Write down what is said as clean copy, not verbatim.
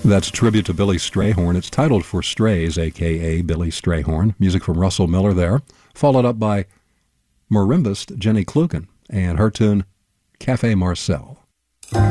That's a tribute to Billy Strayhorn. It's titled For Strays, a.k.a. Billy Strayhorn. Music from Russell Miller there, followed up by marimbist Jenny Kluken and her tune Cafe Marcel.